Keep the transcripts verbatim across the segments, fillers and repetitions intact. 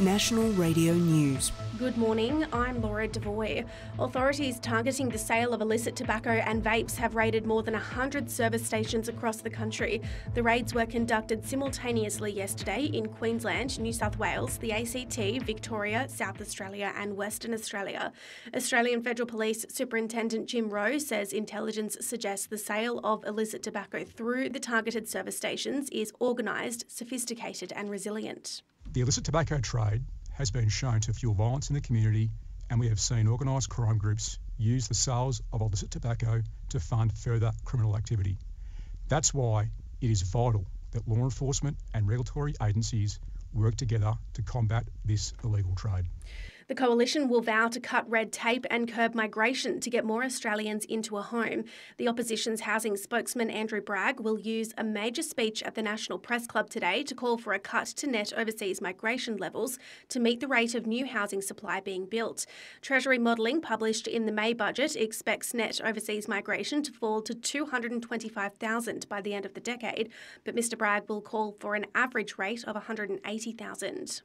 National Radio News. Good morning, I'm Laura Devoy. Authorities targeting the sale of illicit tobacco and vapes have raided more than one hundred service stations across the country. The raids were conducted simultaneously yesterday in Queensland, New South Wales, the A C T, Victoria, South Australia and Western Australia. Australian Federal Police Superintendent Jim Rowe says intelligence suggests the sale of illicit tobacco through the targeted service stations is organised, sophisticated and resilient. The illicit tobacco trade has been shown to fuel violence in the community, and we have seen organised crime groups use the sales of illicit tobacco to fund further criminal activity. That's why it is vital that law enforcement and regulatory agencies work together to combat this illegal trade. The Coalition will vow to cut red tape and curb migration to get more Australians into a home. The opposition's housing spokesman Andrew Bragg will use a major speech at the National Press Club today to call for a cut to net overseas migration levels to meet the rate of new housing supply being built. Treasury modelling published in the May budget expects net overseas migration to fall to two hundred twenty-five thousand by the end of the decade, but Mr Bragg will call for an average rate of one hundred eighty thousand.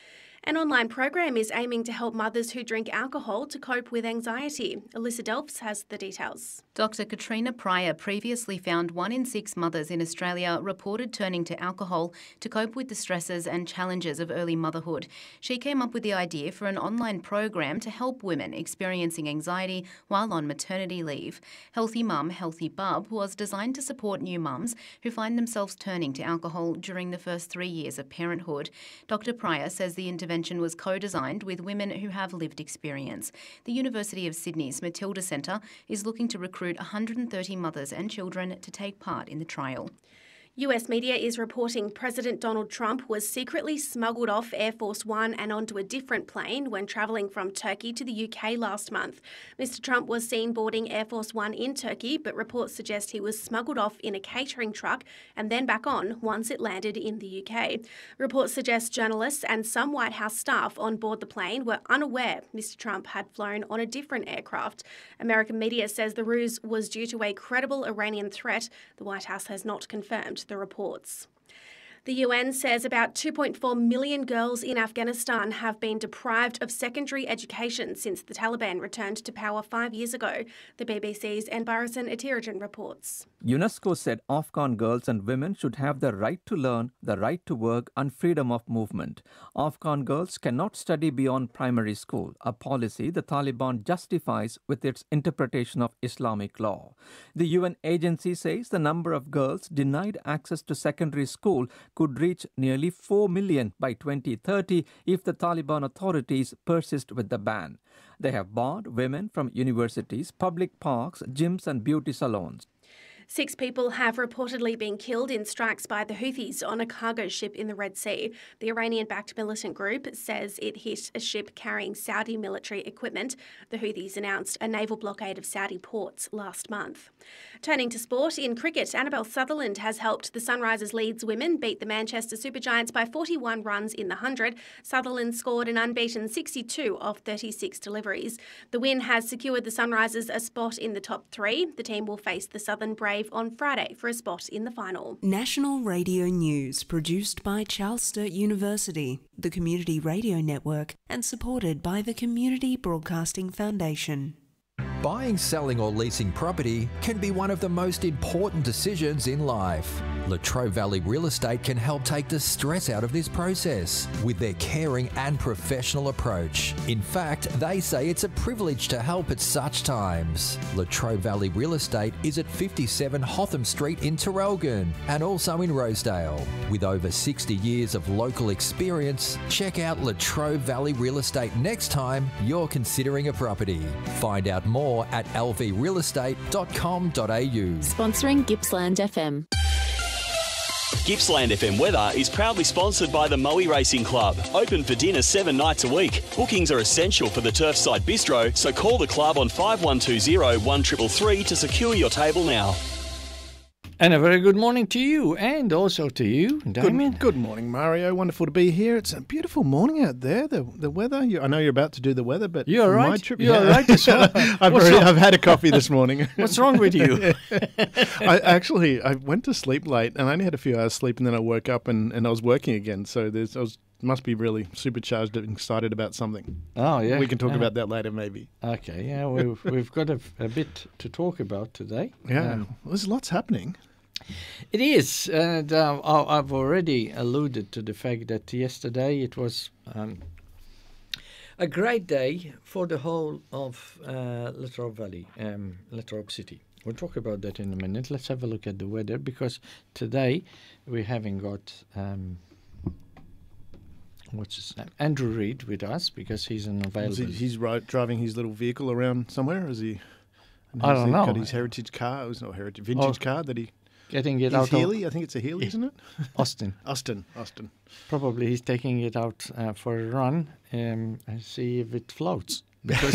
An online program is aiming to help mothers who drink alcohol to cope with anxiety. Alyssa Delphs has the details. Doctor Katrina Pryor previously found one in six mothers in Australia reported turning to alcohol to cope with the stresses and challenges of early motherhood. She came up with the idea for an online program to help women experiencing anxiety while on maternity leave. Healthy Mum, Healthy Bub was designed to support new mums who find themselves turning to alcohol during the first three years of parenthood. Doctor Pryor says the intervention was co-designed with women who have lived experience. The University of Sydney's Matilda Centre is looking to recruit one hundred thirty mothers and children to take part in the trial. U S media is reporting President Donald Trump was secretly smuggled off Air Force One and onto a different plane when travelling from Turkey to the U K last month. Mr Trump was seen boarding Air Force One in Turkey, but reports suggest he was smuggled off in a catering truck and then back on once it landed in the U K. Reports suggest journalists and some White House staff on board the plane were unaware Mr Trump had flown on a different aircraft. American media says the ruse was due to a credible Iranian threat. The White House has not confirmed the reports. The U N says about two point four million girls in Afghanistan have been deprived of secondary education since the Taliban returned to power five years ago. The B B C's Enbarasan Atirajan reports. UNESCO said Afghan girls and women should have the right to learn, the right to work and freedom of movement. Afghan girls cannot study beyond primary school, a policy the Taliban justifies with its interpretation of Islamic law. The U N agency says the number of girls denied access to secondary school could reach nearly four million by twenty thirty if the Taliban authorities persist with the ban. They have barred women from universities, public parks, gyms and beauty salons. Six people have reportedly been killed in strikes by the Houthis on a cargo ship in the Red Sea. The Iranian-backed militant group says it hit a ship carrying Saudi military equipment. The Houthis announced a naval blockade of Saudi ports last month. Turning to sport, in cricket, Annabelle Sutherland has helped the Sunrisers Leeds women beat the Manchester Supergiants by forty-one runs in the one hundred. Sutherland scored an unbeaten sixty-two of thirty-six deliveries. The win has secured the Sunrisers a spot in the top three. The team will face the Southern Brave on Friday for a spot in the final. National Radio News, produced by Charles Sturt University, the Community Radio Network, and supported by the Community Broadcasting Foundation. Buying, selling or leasing property can be one of the most important decisions in life. Latrobe Valley Real Estate can help take the stress out of this process with their caring and professional approach. In fact, they say it's a privilege to help at such times. Latrobe Valley Real Estate is at fifty-seven Hotham Street in Terrelgan and also in Rosedale. With over sixty years of local experience, check out Latrobe Valley Real Estate next time you're considering a property. Find out more at l v real estate dot com dot a u. Sponsoring Gippsland F M. Gippsland F M weather is proudly sponsored by the Moe Racing Club. Open for dinner seven nights a week. Bookings are essential for the Turfside Bistro, so call the club on five one two zero, one three three three to secure your table now. And a very good morning to you, and also to you, Damien. Good, good morning, Mario. Wonderful to be here. It's a beautiful morning out there. The the weather. You, I know you're about to do the weather, but you're right. My trip, you're yeah. right. I've, already, I've had a coffee this morning. What's wrong with you? I actually I went to sleep late, and I only had a few hours sleep, and then I woke up and, and I was working again. So there's I was must be really supercharged and excited about something. Oh, yeah. We can talk uh, about that later, maybe. Okay, yeah, we've, we've got a, a bit to talk about today. Yeah, Um, well, there's lots happening. It is, and uh, I- I've already alluded to the fact that yesterday it was um, a great day for the whole of uh, Latrobe Valley, um, Latrobe City. We'll talk about that in a minute. Let's have a look at the weather, because today we haven't got um, what's his name, Andrew Reid with us, because he's unavailable. Is he, he's right, driving his little vehicle around somewhere. Is he? and I has don't he know. Got his heritage car. It was not heritage, vintage Oh, car that he. Getting it Is out Healy? of I think it's a Healy, isn't it? Austin. Austin. Austin. Probably he's taking it out uh, for a run um, and see if it floats. Because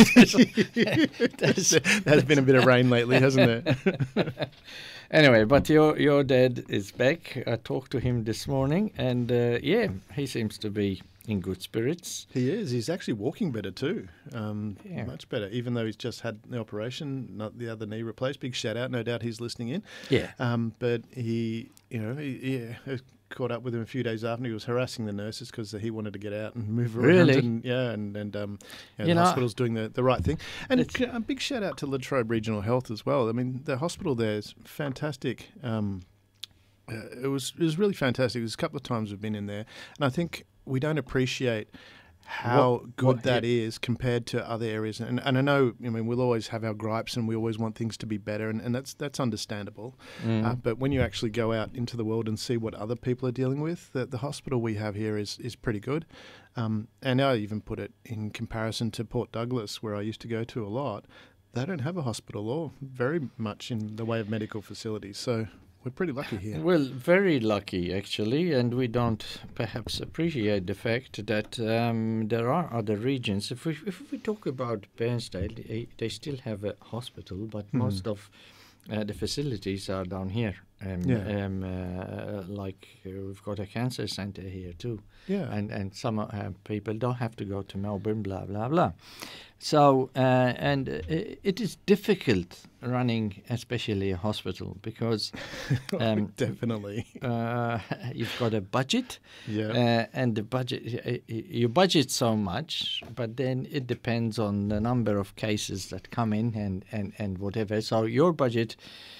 there's, There's been a bit of rain lately, hasn't there? Anyway, but your your dad is back. I talked to him this morning, and uh, yeah, he seems to be in good spirits. He is. He's actually walking better too. Um, Yeah. Much better, even though he's just had the operation, not the other knee replaced. Big shout out. No doubt he's listening in. Yeah. Um, but he, you know, he, yeah, I caught up with him a few days after. He was harassing the nurses because he wanted to get out and move around. Really? And, yeah, and, and um, you know, You the know, hospital's doing the, the right thing. And it's- a big shout out to Latrobe Regional Health as well. I mean, the hospital there is fantastic. Um, uh, it was it was really fantastic. There's a couple of times we've been in there, and I think we don't appreciate how What- good what- that is compared to other areas. And and I know, I mean, we'll always have our gripes, and we always want things to be better, and, and that's that's understandable. Mm. Uh, but when you actually go out into the world and see what other people are dealing with, the, the hospital we have here is is pretty good. Um, and I even put it in comparison to Port Douglas, where I used to go to a lot. They don't have a hospital or very much in the way of medical facilities. So we're pretty lucky here. Well, very lucky actually, and we don't perhaps appreciate the fact that um, there are other regions. If we if we talk about Bairnsdale, they, they still have a hospital, but Mhm. most of uh, the facilities are down here. Um, Yeah. um, uh, like uh, we've got a cancer center here too. Yeah. And and some uh, people don't have to go to Melbourne, blah blah blah. So uh, and uh, it is difficult running, especially a hospital, because um, Definitely. uh, you've got a budget, Yeah. uh, and the budget y- y- you budget so much, but then it depends on the number of cases that come in and and and whatever. So your budget.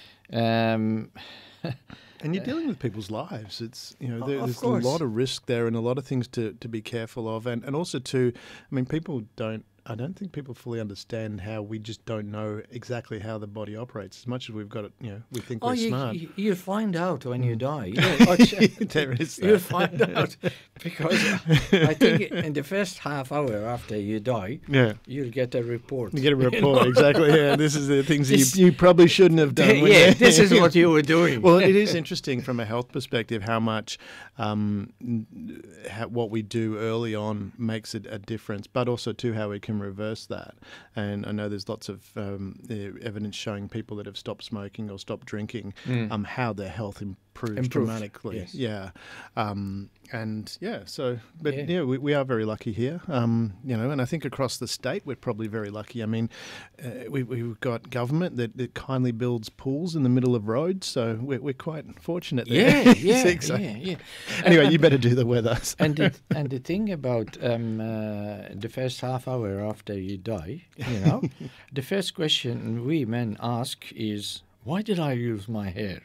Um, And you're dealing with people's lives. It's you know O- there, of there's course. a lot of risk there, and a lot of things to, to be careful of, and and also too. I mean, people don't. I don't think people fully understand how we just don't know exactly how the body operates. As much as we've got it, you know, we think Oh, we're you, smart. you you find out when you die. Yeah, actually, There is you that. find out because I think in the first half hour after you die, Yeah. you'll get a report. You get a You report, know? exactly. Yeah, this is the things This- you, you probably shouldn't have done. when Yeah, you- this is what you were doing. Well, it is interesting from a health perspective how much um, n- how, what we do early on makes it a difference, but also too how we can reverse that. And I know there's lots of um, eh, evidence showing people that have stopped smoking or stopped drinking, Mm. um, how their health improves Improved, dramatically. yes. Yeah, um, and yeah, so but Yeah. yeah, we, we are very lucky here. Um, you know, and I think across the state we're probably very lucky. I mean, uh, we, we've got government that, that kindly builds pools in the middle of roads, so we're, we're quite fortunate there. Yeah, You yeah, think so? yeah, yeah. Anyway, you better do the weather. And the, and the thing about um, uh, the first half hour after you die, you know, the first question we men ask is, why did I use my hair?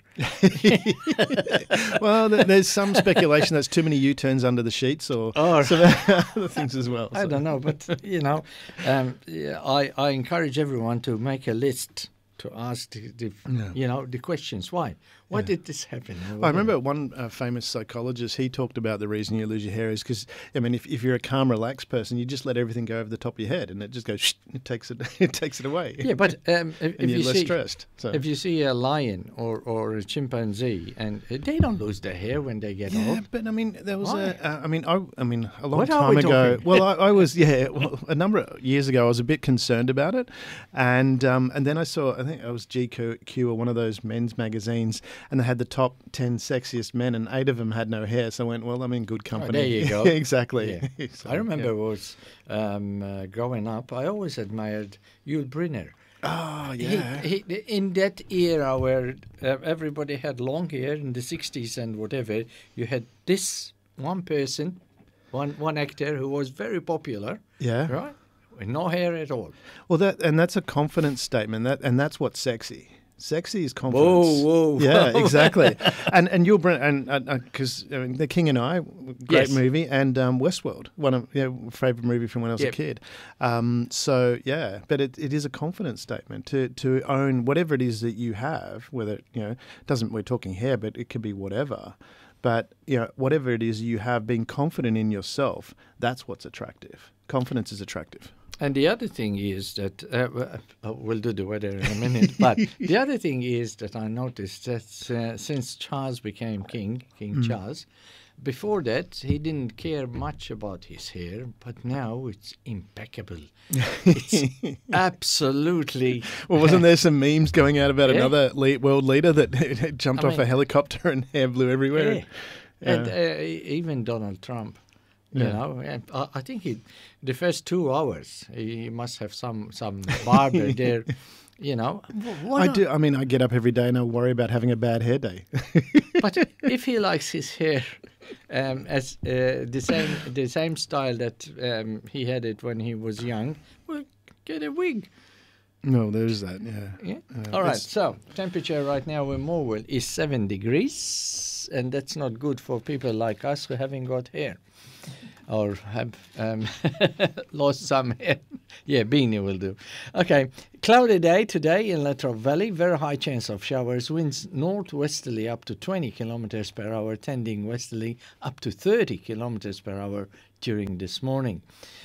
Well, th- there's some speculation that's too many U-turns under the sheets or Oh. some other things as well. I so. don't know, but you know, um, yeah, I I encourage everyone to make a list to ask the, the Yeah. you know the questions. Why? Why Yeah. did this happen? I remember one uh, famous psychologist, he talked about the reason you lose your hair is because, I mean, if, if you're a calm, relaxed person, you just let everything go over the top of your head and it just goes, shh, it takes it it takes it away. Yeah, but um, if, And if you're you less see stressed. So. if you see a lion or, or a chimpanzee, and uh, they don't lose their hair when they get Yeah, old. but I mean, there was Why? a. Uh, I mean, I, I mean, a long What are time we ago. talking? Well, I, I was, yeah, well, a number of years ago, I was a bit concerned about it, and um, and then I saw, I think it was G Q or one of those men's magazines, and they had the top ten sexiest men, and eight of them had no hair. So I went, well, I'm in good company. Oh, there you go. exactly. Yeah. So, I remember yeah. was um, uh, growing up. I always admired Yul Brynner. Oh He- yeah. He, in that era where uh, everybody had long hair in the sixties and whatever, you had this one person one one actor who was very popular. Yeah. Right? With no hair at all. Well, that and that's a confidence statement. That and that's what's sexy. Sexy is confidence. Whoa, whoa. Yeah, exactly. and and you'll bring and because uh, I mean, The King and I, great Yes. movie, and um, Westworld, one of you know, favorite movie from when I was Yep. a kid. Um, so yeah, but it, it is a confidence statement to to own whatever it is that you have. Whether you know doesn't we're talking hair, but it could be whatever. But you know whatever it is you have, being confident in yourself, that's what's attractive. Confidence is attractive. And the other thing is that, uh, uh, we'll do the weather in a minute, but the other thing is that I noticed that uh, since Charles became king, King Mm. Charles, before that he didn't care much about his hair, but now it's impeccable. It's absolutely... Well, wasn't there some memes going out about Yeah. another le- world leader that jumped I off mean- a helicopter and hair blew everywhere? Yeah. And uh, even Donald Trump, you Yeah. know, and I, I think he, the first two hours, he must have some some barber there, you know. What I a- do. I mean, I get up every day and I worry about having a bad hair day. But if he likes his hair um, as uh, the same the same style that um, he had it when he was young, well, get a wig. No, there's that. Yeah. Yeah. Uh, All right. it's- So temperature right now in Morwell is seven degrees, and that's not good for people like us who haven't got hair. Or have um, lost some hair. Yeah, beanie will do. Okay, cloudy day today in Latrobe Valley. Very high chance of showers. Winds northwesterly up to twenty kilometers per hour, tending westerly up to thirty kilometers per hour during this morning.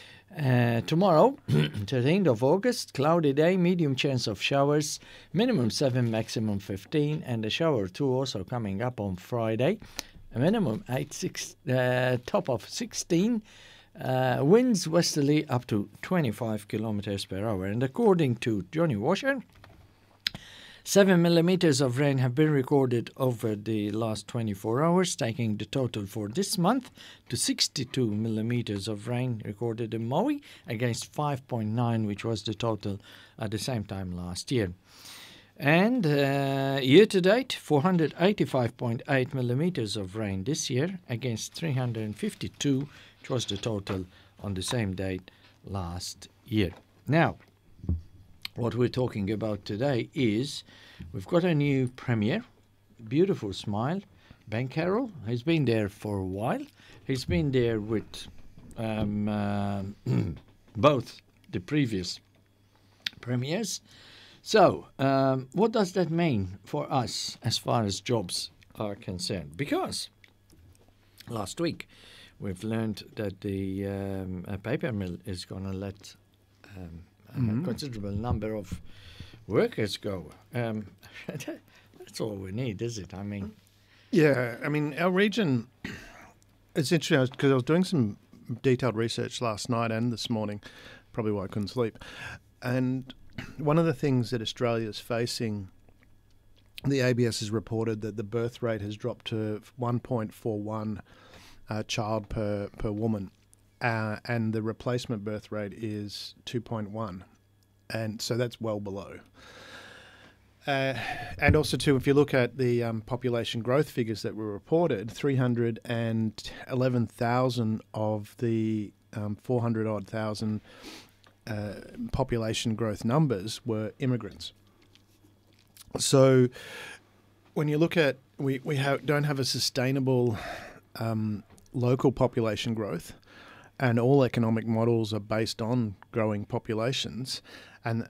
Uh, tomorrow, thirteenth of August, cloudy day, medium chance of showers, minimum seven, maximum fifteen, and a shower or two also coming up on Friday. A minimum eight, six, uh, top of sixteen, uh, winds westerly up to twenty-five kilometers per hour. And according to Johnny Washer, seven millimeters of rain have been recorded over the last twenty-four hours, taking the total for this month to sixty-two millimeters of rain recorded in Maui against five point nine, which was the total at the same time last year. And uh, year-to-date, four hundred eighty-five point eight millimeters of rain this year against three hundred fifty-two, which was the total on the same date last year. Now, what we're talking about today is we've got a new premier, beautiful smile, Ben Carroll. He's been there for a while. He's been there with um, uh, both the previous premiers. So, um, what does that mean for us as far as jobs are concerned? Because last week we've learned that the um, a paper mill is going to let um, Mhm. a considerable number of workers go. Um, that's all we need, is it? I mean, Yeah, I mean, our region, it's interesting because I was doing some detailed research last night and this morning, probably why I couldn't sleep. And one of the things that Australia is facing, the A B S has reported that the birth rate has dropped to one point four one uh, child per, per woman, uh, and the replacement birth rate is two point one. And so that's well below. Uh, and also, too, if you look at the um, population growth figures that were reported, three hundred eleven thousand of the um, four hundred odd thousand uh, population growth numbers were immigrants. So when you look at, we, we have, don't have a sustainable um, local population growth, and all economic models are based on growing populations, and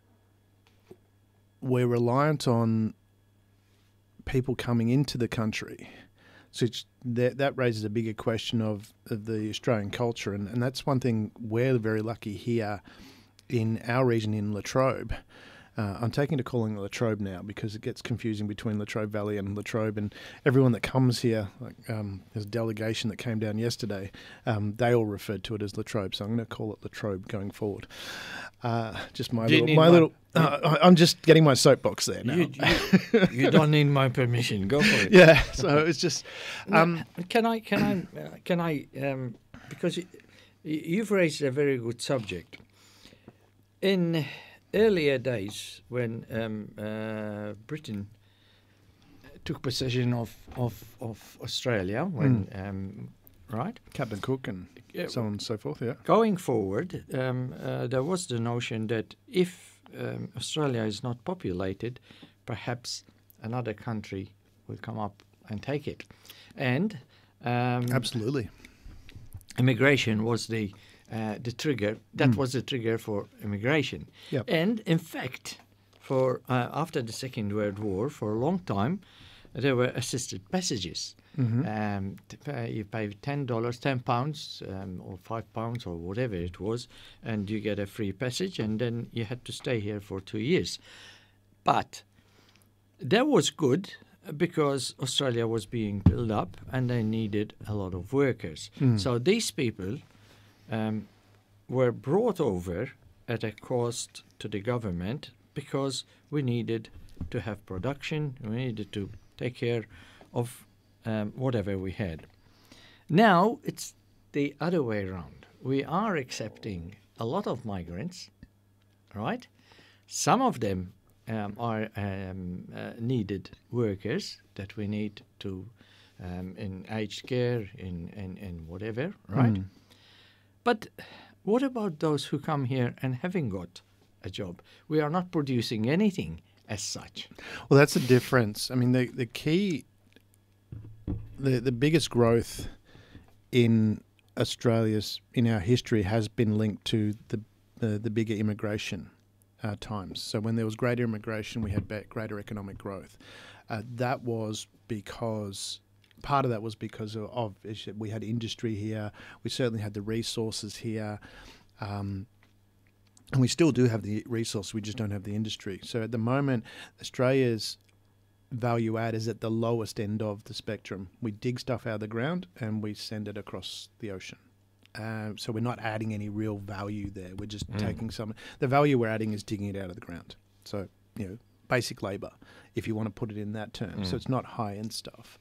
we're reliant on people coming into the country. So it's, that, that raises a bigger question of, of the Australian culture, and, and that's one thing we're very lucky here in our region in Latrobe. Uh, I'm taking to calling it Latrobe now because it gets confusing between Latrobe Valley and Latrobe, and everyone that comes here, like um, there's a delegation that came down yesterday, um, they all referred to it as Latrobe, so I'm going to call it Latrobe going forward. Uh, just my Do you little, need my my- little uh, I'm just getting my soapbox there now. you, you, you don't need my permission. Go for it. Yeah, so it's just um, Now, can I? Can I? Uh, can I? Um, because y- you've raised a very good subject. In earlier days, when um, uh, Britain took possession of, of, of Australia, when um, right? Captain Cook and so on and so forth, yeah. Going forward, um, uh, there was the notion that if um, Australia is not populated, perhaps another country will come up and take it. And um, absolutely, immigration was the uh, the trigger. That Mm. was the trigger for immigration. Yep. And in fact, for uh, after the Second World War, for a long time, there were assisted passages. Mhm. Um, to pay, you pay ten dollars, ten pounds, um, or five pounds, or whatever it was, and you get a free passage, and then you had to stay here for two years. But that was good because Australia was being built up, and they needed a lot of workers. Mm. So these people um, were brought over at a cost to the government because we needed to have production, we needed to take care of um, whatever we had. Now it's the other way around. We are accepting a lot of migrants, right? Some of them um, are um, uh, needed workers that we need to um, in aged care, in, in, in whatever, right? Mm. But what about those who come here and haven't got a job? We are not producing anything as such. Well, that's the difference. I mean, the the key, the the biggest growth in Australia's in our history has been linked to the the, the bigger immigration uh, times. So when there was greater immigration, we had be- greater economic growth. Uh, that was because part of that was because of, of we had industry here. We certainly had the resources here. Um, And we still do have the resource, we just don't have the industry. So at the moment, Australia's value add is at the lowest end of the spectrum. We dig stuff out of the ground and we send it across the ocean. Uh, so we're not adding any real value there. We're just Mm. taking some. The value we're adding is digging it out of the ground. So, you know, basic labour, if you want to put it in that term. Mm. So it's not high-end stuff.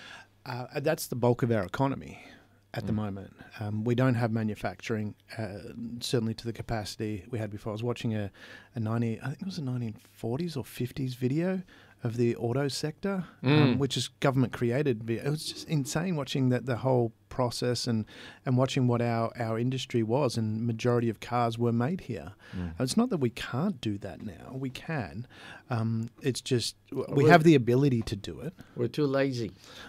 Uh, that's the bulk of our economy at the Mm. moment. Um, we don't have manufacturing, uh, certainly to the capacity we had before. I was watching a, a ninety, I think it was a nineteen forties or fifties video of the auto sector, Mm. um, which is government created. It was just insane watching that the whole process and, and watching what our, our industry was, and majority of cars were made here. Mm. It's not that we can't do that now. We can. Um, it's just w- we We're- have the ability to do it. We're too lazy.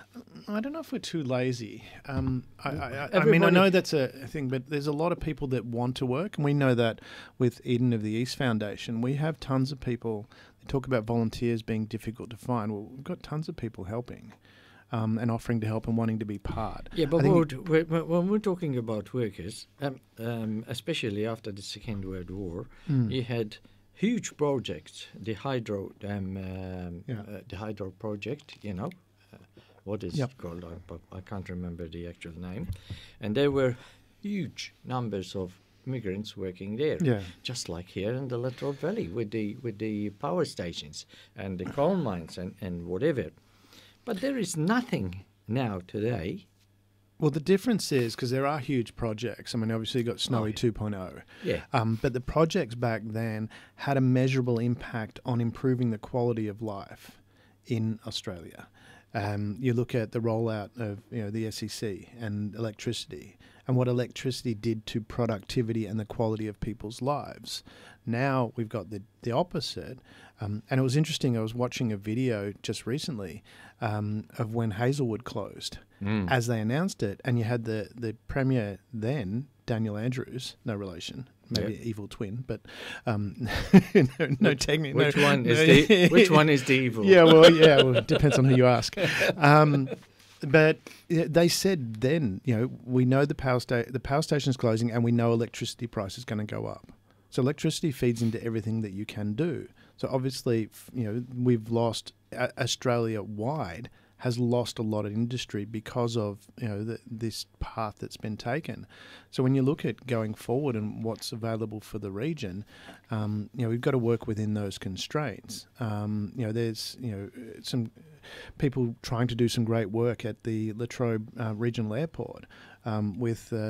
I don't know if we're too lazy. Um, I, I, I mean, I Everybody- know that's a thing, but there's a lot of people that want to work, and we know that with Eden of the East Foundation, we have tons of people. They talk about volunteers being difficult to find. Well, we've got tons of people helping um, and offering to help and wanting to be part. Yeah, but I think what, when, when when we're talking about workers, um, um, especially after the Second World War, Mm. you had huge projects. The hydro, um, um, Yeah. uh, the hydro project. You know, uh, what is Yep. it called? I, but I can't remember the actual name. And there were huge numbers of migrants working there. Yeah. Just like here in the Latrobe Valley with the with the power stations and the coal mines and, and whatever. But there is nothing now today. Well, the difference is because there are huge projects. I mean, obviously you got Snowy yeah. two point oh. Yeah. Um, but the projects back then had a measurable impact on improving the quality of life in Australia. Um, you look at the rollout of you know the S E C and electricity, and what electricity did to productivity and the quality of people's lives. Now we've got the the opposite, um, and it was interesting. I was watching a video just recently um, of when Hazelwood closed, Mm. as they announced it, and you had the the premier then, Daniel Andrews, no relation, maybe Yep. an evil twin, but um, no, no Which- technique. which no, one is no- the- which one is the evil? Yeah, well, yeah, well, it depends on who you ask. Um, but yeah, they said then, you know, we know the power sta- the power station is closing, and we know electricity price is going to go up. So electricity feeds into everything that you can do. So obviously, f- you know, we've lost uh, Australia wide has lost a lot of industry because of you know the, this path that's been taken. So when you look at going forward and what's available for the region, um, you know we've got to work within those constraints. Um, you know, there's you know some people trying to do some great work at the Latrobe uh, Regional Airport um, with uh,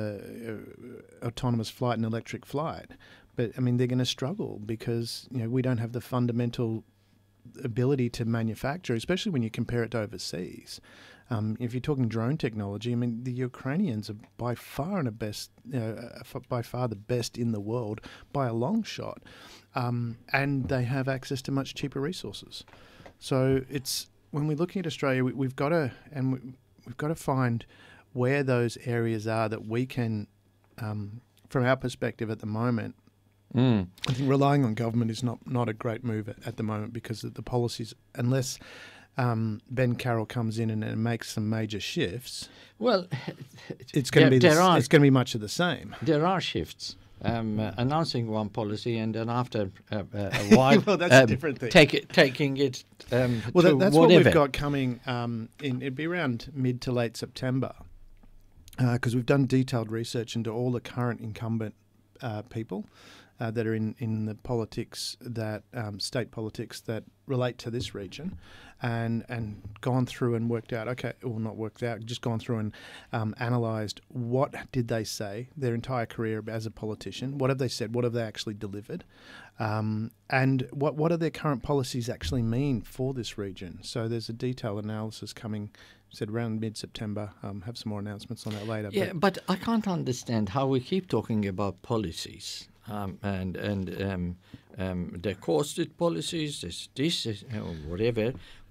uh, autonomous flight and electric flight. But I mean, they're going to struggle because you know we don't have the fundamental ability to manufacture, especially when you compare it to overseas. Um, if you're talking drone technology, I mean, the Ukrainians are by far and a best, you know, uh, by far the best in the world by a long shot, um, and they have access to much cheaper resources. So it's when we're looking at Australia, we, we've got to and we, we've got to find where those areas are that we can, um, from our perspective at the moment. Mm. I think relying on government is not, not a great move at, at the moment because the policies, unless um, Ben Carroll comes in and, and makes some major shifts, well, it's going to be there the, are, it's going to be much of the same. There are shifts. Um, uh, announcing one policy and then after uh, uh, a while, well, that's um, a different thing. Take it, taking it. Um, well, to that, that's whatever. what we've got coming. Um, in it'd be around mid to late September, because uh, we've done detailed research into all the current incumbent uh, people. Uh, that are in, in the politics that um, state politics that relate to this region, and and gone through and worked out okay, well not worked out, just gone through and um, analysed what did they say their entire career as a politician, what have they said, what have they actually delivered, um, and what what do their current policies actually mean for this region. So there's a detailed analysis coming. Said around mid-September. Um, have some more announcements on that later. Yeah, but, but I can't understand how we keep talking about policies. Um, and and um, um, the costed policies, this, this is, uh, whatever.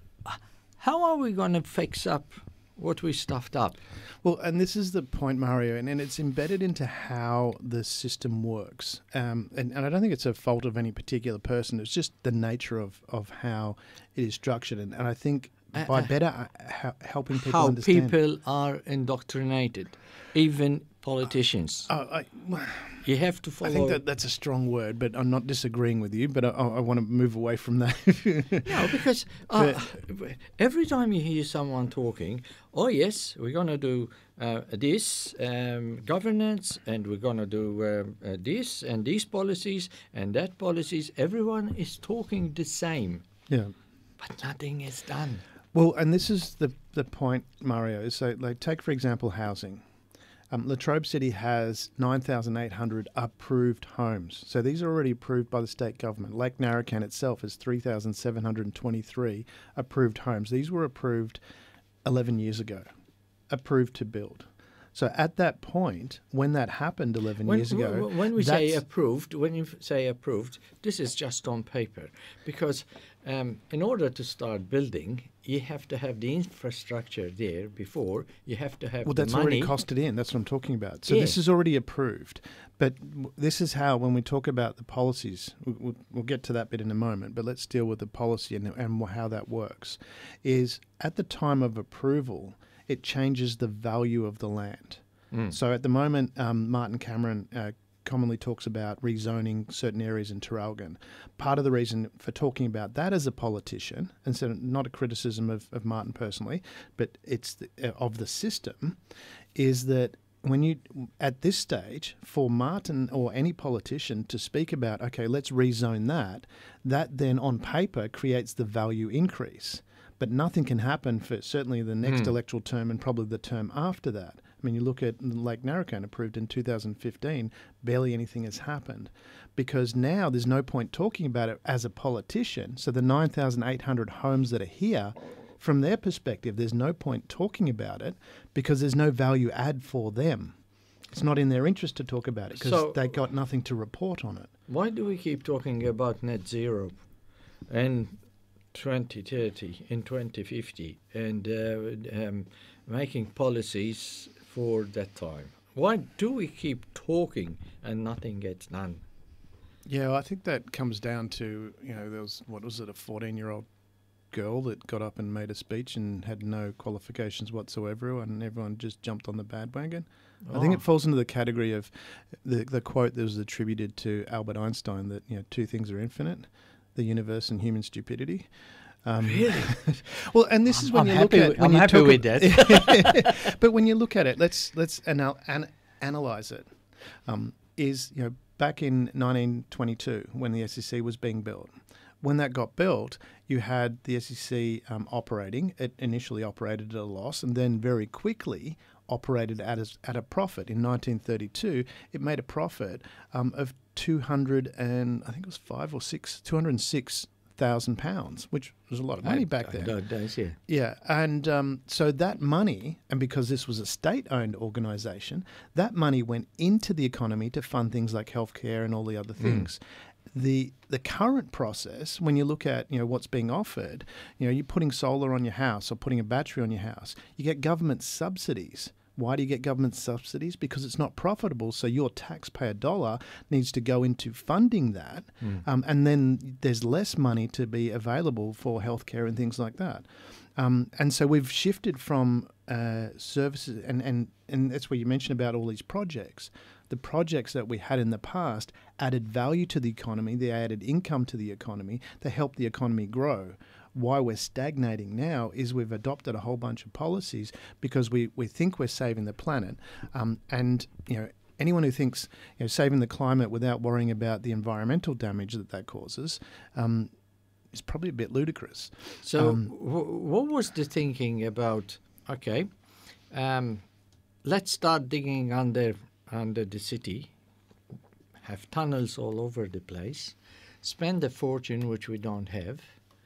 How are we going to fix up what we stuffed up? Well, and this is the point, Mario, and, and it's embedded into how the system works. Um, and, and I don't think it's a fault of any particular person. It's just the nature of, of how it is structured. And, and I think by uh, better uh, ha- helping people how understand... How people are indoctrinated, even politicians. Uh, I, you have to follow... I think that that's a strong word, but I'm not disagreeing with you, but I, I want to move away from that. No, because uh, every time you hear someone talking, oh yes, we're going to do uh, this um, governance, and we're going to do uh, uh, this, and these policies, and that policies, everyone is talking the same. Yeah. But nothing is done. Well, and this is the, the point, Mario. So, like, take, for example, housing. Um, Latrobe City has nine thousand eight hundred approved homes. So these are already approved by the state government. Lake Narracan itself has three thousand seven hundred twenty-three approved homes. These were approved eleven years ago, approved to build. So at that point, when that happened eleven when, years ago... When we say approved, when you say approved, this is just on paper. Because um, in order to start building, you have to have the infrastructure there before. You have to have well, the that's money. already costed in. That's what I'm talking about. So yeah. this is already approved. But w- this is how, when we talk about the policies, we'll, we'll get to that bit in a moment, but let's deal with the policy and, and how that works, is at the time of approval, it changes the value of the land. Mm. So at the moment, um, Martin Cameron uh, commonly talks about rezoning certain areas in Traralgon. Part of the reason for talking about that as a politician, and so not a criticism of, of Martin personally, but it's the, uh, of the system, is that when you, at this stage, for Martin or any politician to speak about, okay, let's rezone that, that then on paper creates the value increase. But nothing can happen for certainly the next mm. electoral term and probably the term after that. I mean, you look at Lake Narracan, approved in two thousand fifteen, barely anything has happened because now there's no point talking about it as a politician. So the nine thousand eight hundred homes that are here, from their perspective, there's no point talking about it because there's no value add for them. It's not in their interest to talk about it because so, they got nothing to report on it. Why do we keep talking about net zero and twenty thirty and twenty fifty and uh, um, making policies for that time? Why do we keep talking and nothing gets done? Yeah, well, I think that comes down to, you know, there was, what was it, a fourteen-year-old girl that got up and made a speech and had no qualifications whatsoever, and everyone just jumped on the bandwagon. Oh. I think it falls into the category of the the quote that was attributed to Albert Einstein that, you know, two things are infinite, the universe and human stupidity. Um, really? Well, and this I'm, is when I'm you happy look at. With, when I'm you happy talk with that. But when you look at it, let's let's anal- an- analyze it. Um, is you know back in nineteen twenty-two when the S E C was being built. When that got built, you had the S E C um, operating. It initially operated at a loss, and then very quickly operated at a, at a profit. In nineteen thirty-two, it made a profit um, of two hundred and I think it was five or six, two hundred and six thousand pounds, which was a lot of money I, back I, then. Those days, yeah. Yeah, and um, so that money, and because this was a state-owned organisation, that money went into the economy to fund things like healthcare and all the other things. Mm. The the current process, when you look at you know what's being offered, you know you're putting solar on your house or putting a battery on your house, you get government subsidies. Why do you get government subsidies? Because it's not profitable, so your taxpayer dollar needs to go into funding that, mm. um, and then there's less money to be available for healthcare and things like that. Um, and so we've shifted from uh, services, and, and, and that's where you mentioned about all these projects. The projects that we had in the past added value to the economy, they added income to the economy, they helped the economy grow. Why we're stagnating now is we've adopted a whole bunch of policies because we, we think we're saving the planet. Um, and, you know, anyone who thinks you know, saving the climate without worrying about the environmental damage that that causes um, is probably a bit ludicrous. So um, w- what was the thinking about, okay, um, let's start digging under, under the city, have tunnels all over the place, spend a fortune which we don't have,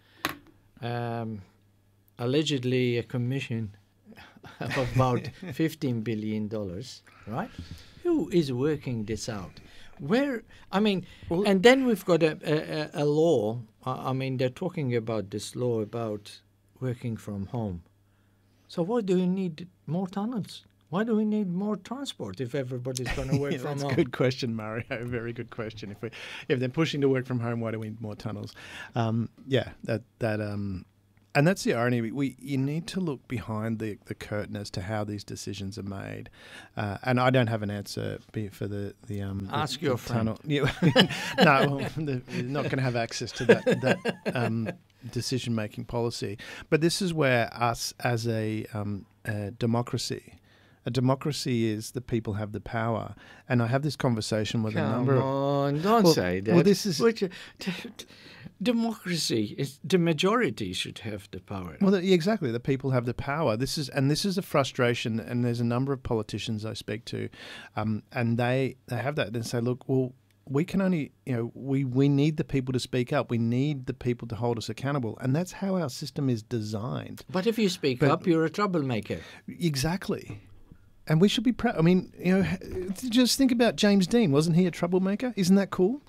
Um, allegedly a commission of about fifteen billion dollars, right? Who is working this out? Where, I mean, well, and then we've got a, a, a law, uh, I mean, they're talking about this law about working from home. So why do you need more tunnels? Why do we need more transport if everybody's going to work yeah, from that's home? That's a good question, Mario. Very good question. If we, if they're pushing to work from home, why do we need more tunnels? Um, yeah, that that um, and that's the irony. We you need to look behind the, the curtain as to how these decisions are made. Uh, and I don't have an answer for the the um. Ask the, your the friend. Tunnel. Yeah, no, well, the, you're not going to have access to that that um, decision making policy. But this is where us as a, um, a democracy. A democracy is the people have the power, and I have this conversation with Come a number of. Come on, don't well, say that. Well, this is Which, uh, t- t- democracy is the majority should have the power. Well, the, exactly, the people have the power. This is, and this is a frustration. And there's a number of politicians I speak to, um, and they they have that. They say, look, well, we can only, you know, we we need the people to speak up. We need the people to hold us accountable, and that's how our system is designed. But if you speak but, up, you're a troublemaker. Exactly. And we should be proud. I mean, you know, just think about James Dean. Wasn't he a troublemaker? Isn't that cool?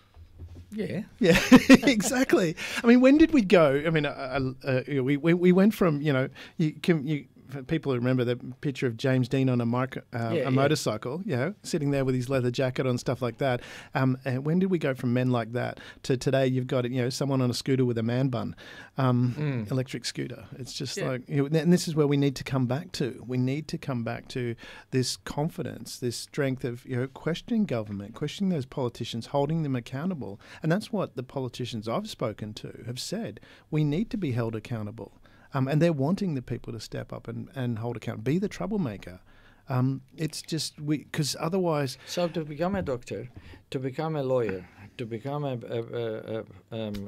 Yeah. Yeah, exactly. I mean, when did we go? I mean, uh, uh, we, we we went from, you know, you can you. For people who remember the picture of James Dean on a, micro, uh, yeah, a yeah. motorcycle, you know, sitting there with his leather jacket on, stuff like that. Um, and when did we go from men like that to today? You've got, you know, someone on a scooter with a man bun, um, mm. electric scooter. It's just yeah. like, you know, and this is where we need to come back to. We need to come back to this confidence, this strength of, you know, questioning government, questioning those politicians, holding them accountable. And that's what the politicians I've spoken to have said. We need to be held accountable. Um, and they're wanting the people to step up and, and hold account, be the troublemaker. Um, it's just we because otherwise. So to become a doctor, to become a lawyer, to become a, a, a, a, um,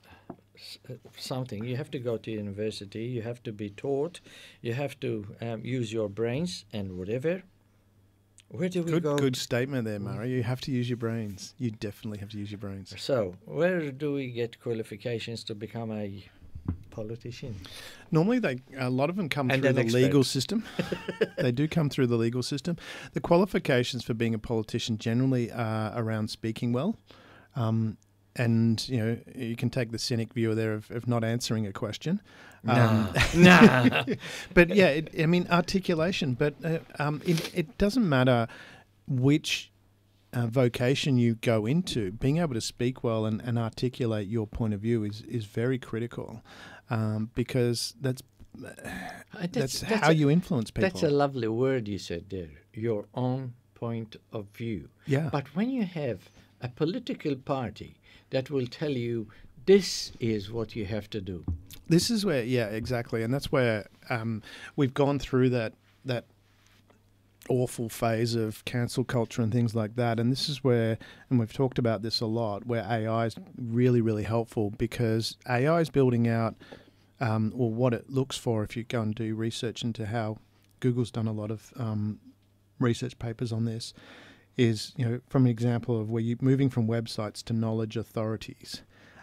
a something, you have to go to university. You have to be taught. You have to um, use your brains and whatever. Where do we good, go? Good statement there, Murray. You have to use your brains. You definitely have to use your brains. So where do we get qualifications to become a politician? Normally, they a lot of them come and through the expert. legal system. They do come through the legal system. The qualifications for being a politician generally are around speaking well, um, and you know you can take the cynic view there of, of not answering a question. Nah, um, nah. But yeah, it, I mean articulation. But uh, um, it, it doesn't matter which. Uh, vocation you go into, being able to speak well and, and articulate your point of view is, is very critical, um, because that's uh, that's, that's, that's how a, you influence people. That's a lovely word you said there, your own point of view. Yeah. But when you have a political party that will tell you this is what you have to do. This is where, yeah, exactly. And that's where um, we've gone through that that awful phase of cancel culture and things like that. And this is where, and we've talked about this a lot, where A I is really, really helpful, because A I is building out, um, or what it looks for if you go and do research into how Google's done a lot of um, research papers on this, is, you know, from an example of where you're moving from websites to knowledge authorities.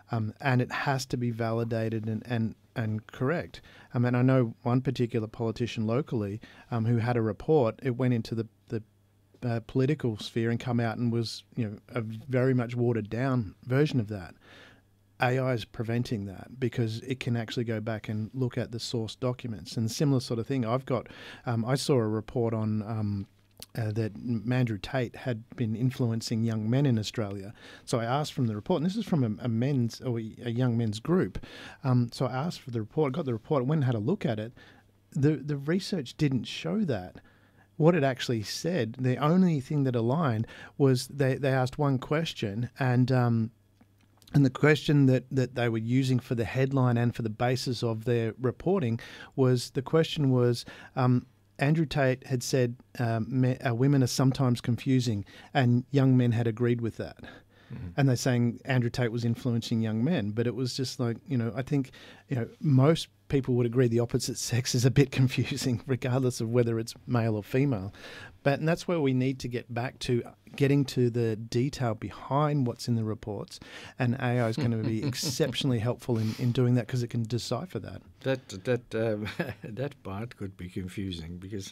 um, and it has to be validated and, and, and correct. I mean, I know one particular politician locally um, who had a report. It went into the, the uh, political sphere and come out and was, you know, a very much watered down version of that. A I is preventing that because it can actually go back and look at the source documents and similar sort of thing. I've got, um, I saw a report on um, uh, that Andrew Tate had been influencing young men in Australia. So I asked from the report, and this is from a, a men's or a young men's group. Um, so I asked for the report, got the report, went and had a look at it. The the research didn't show that. What it actually said, the only thing that aligned was they, they asked one question and. Um, And the question that, that they were using for the headline and for the basis of their reporting was, the question was, um, Andrew Tate had said um, me, uh, women are sometimes confusing, and young men had agreed with that. Mm-hmm. And they're saying Andrew Tate was influencing young men. But it was just like, you know, I think, you know, most people would agree the opposite sex is a bit confusing, regardless of whether it's male or female. But and that's where we need to get back to getting to the detail behind what's in the reports. And A I is going to be exceptionally helpful in, in doing that because it can decipher that. That that um, that part could be confusing because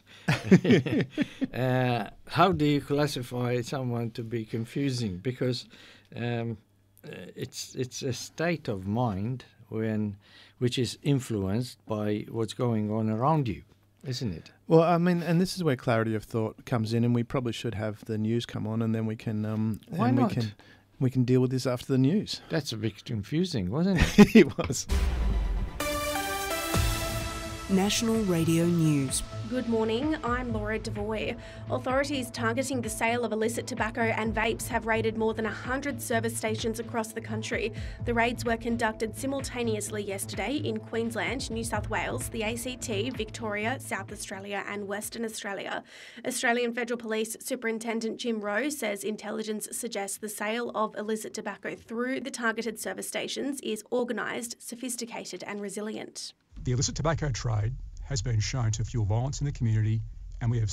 uh, how do you classify someone to be confusing? Because um, it's it's a state of mind when which is influenced by what's going on around you, isn't it? Well, I mean, and this is where clarity of thought comes in, and we probably should have the news come on, and then we can. Um, Why and not? We can, we can deal with this after the news. That's a bit confusing, wasn't it? It was. National Radio News. Good morning, I'm Laura Devoy. Authorities targeting the sale of illicit tobacco and vapes have raided more than one hundred service stations across the country. The raids were conducted simultaneously yesterday in Queensland, New South Wales, the A C T, Victoria, South Australia and Western Australia. Australian Federal Police Superintendent Jim Rowe says intelligence suggests the sale of illicit tobacco through the targeted service stations is organised, sophisticated and resilient. The illicit tobacco trade has been shown to fuel violence in the community, and we have